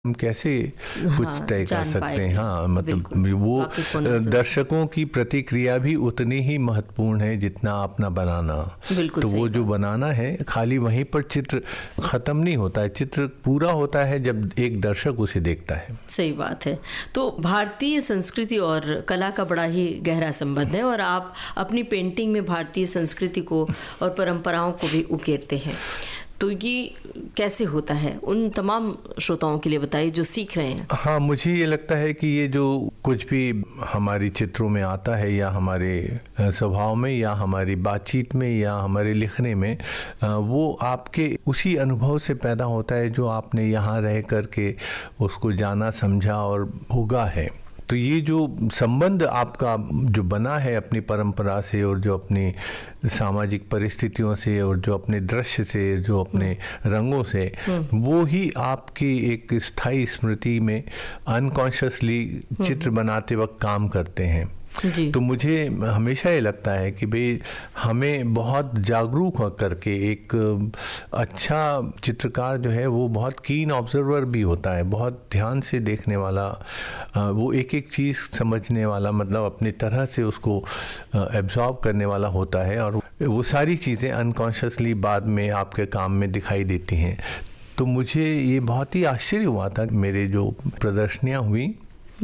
हम कैसे कुछ हाँ, तय कर जान सकते हैं। पाएँगे। हाँ, मतलब बिल्कुल, वो वाक़ई को नहीं समझ दर्शकों की प्रतिक्रिया भी उतनी ही महत्वपूर्ण है जितना अपना बनाना। बिल्कुल तो सही वो जो बात। बनाना है, खाली वहीं पर चित्र ख़त्म नहीं होता है, चित्र पूरा होता है जब एक दर्शक उसे देखता है। सही बात है। तो भारतीय संस्कृति और कला का बड़ा ही गहरा संबंध है और आप अपनी पेंटिंग में भारतीय संस्कृति को और परंपराओं को भी उकेरते हैं। तो ये कैसे होता है? उन तमाम श्रोताओं के लिए बताइए जो सीख रहे हैं। हाँ, मुझे ये लगता है कि ये जो कुछ भी हमारी चित्रों में आता है या हमारे स्वभाव में या हमारी बातचीत में या हमारे लिखने में, वो आपके उसी अनुभव से पैदा होता है जो आपने यहाँ रह कर के उसको जाना, समझा और भोगा है। तो ये जो संबंध आपका जो बना है अपनी परंपरा से और जो अपनी सामाजिक परिस्थितियों से और जो अपने दृश्य से, जो अपने रंगों से, वो ही आपकी एक स्थायी स्मृति में अनकॉन्शियसली चित्र बनाते वक्त काम करते हैं। जी। तो मुझे हमेशा ये लगता है कि भाई हमें बहुत जागरूक होकर के एक अच्छा चित्रकार जो है वो बहुत कीन ऑब्जर्वर भी होता है, बहुत ध्यान से देखने वाला, वो एक एक चीज़ समझने वाला, मतलब अपनी तरह से उसको एब्जॉर्ब करने वाला होता है और वो सारी चीज़ें अनकॉन्शियसली बाद में आपके काम में दिखाई देती हैं। तो मुझे ये बहुत ही आश्चर्य हुआ था। मेरे जो प्रदर्शनियाँ हुई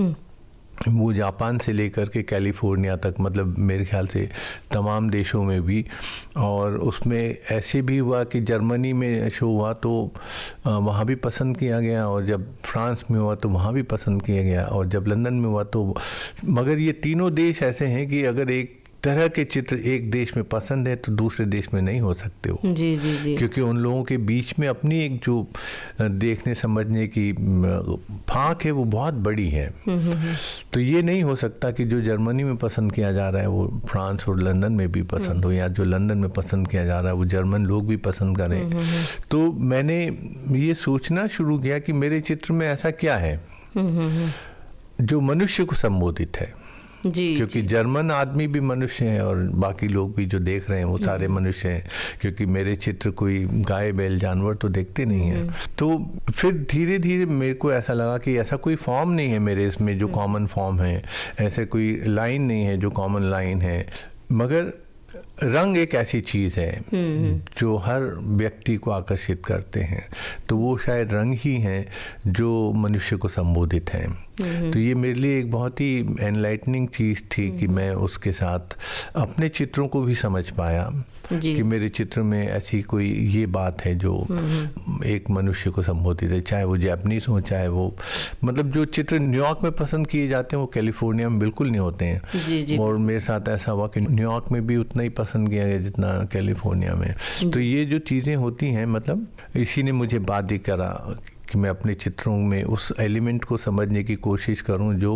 वो जापान से लेकर के कैलिफोर्निया तक, मतलब मेरे ख्याल से तमाम देशों में भी, और उसमें ऐसे भी हुआ कि जर्मनी में शो हुआ तो वहाँ भी पसंद किया गया, और जब फ्रांस में हुआ तो वहाँ भी पसंद किया गया, और जब लंदन में हुआ तो, मगर ये तीनों देश ऐसे हैं कि अगर एक तरह के चित्र एक देश में पसंद है तो दूसरे देश में नहीं हो सकते वो। जी जी जी। क्योंकि उन लोगों के बीच में अपनी एक जो देखने समझने की फाँक है वो बहुत बड़ी है। तो ये नहीं हो सकता कि जो जर्मनी में पसंद किया जा रहा है वो फ्रांस और लंदन में भी पसंद हो, या जो लंदन में पसंद किया जा रहा है वो जर्मन लोग भी पसंद करें। तो मैंने ये सोचना शुरू किया कि मेरे चित्र में ऐसा क्या है जो मनुष्य को संबोधित है। जी, क्योंकि जी। जर्मन आदमी भी मनुष्य हैं और बाकी लोग भी जो देख रहे हैं वो सारे मनुष्य हैं, क्योंकि मेरे चित्र कोई गाय बैल जानवर तो देखते नहीं हैं। तो फिर धीरे धीरे मेरे को ऐसा लगा कि ऐसा कोई फॉर्म नहीं है मेरे इसमें जो कॉमन फॉर्म है, ऐसे कोई लाइन नहीं है जो कॉमन लाइन है, मगर रंग एक ऐसी चीज़ है जो हर व्यक्ति को आकर्षित करते हैं। तो वो शायद रंग ही हैं जो मनुष्य को संबोधित हैं। तो ये मेरे लिए एक बहुत ही एनलाइटनिंग चीज़ थी कि मैं उसके साथ अपने चित्रों को भी समझ पाया कि मेरे चित्र में ऐसी कोई ये बात है जो एक मनुष्य को संबोधित है, चाहे वो जापानीज हो, चाहे वो, मतलब जो चित्र न्यूयॉर्क में पसंद किए जाते हैं वो कैलिफोर्निया में बिल्कुल नहीं होते हैं। जी, जी। और मेरे साथ ऐसा हुआ कि न्यूयॉर्क में भी उतना ही पसंद किया गया जितना कैलिफोर्निया में। तो ये जो चीज़ें होती हैं, मतलब इसी ने मुझे बाध्य करा कि मैं अपने चित्रों में उस एलिमेंट को समझने की कोशिश करूं जो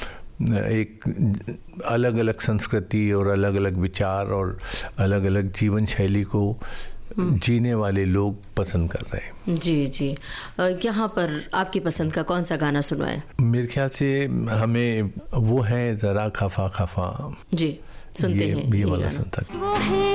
एक अलग अलग संस्कृति और अलग अलग विचार और अलग अलग जीवन शैली को जीने वाले लोग पसंद कर रहे हैं। जी जी। यहाँ पर आपकी पसंद का कौन सा गाना सुनवाएं? मेरे ख्याल से हमें वो है ज़रा खफा खफा। जी, सुनते हैं ये वाला गाना। सुनता है।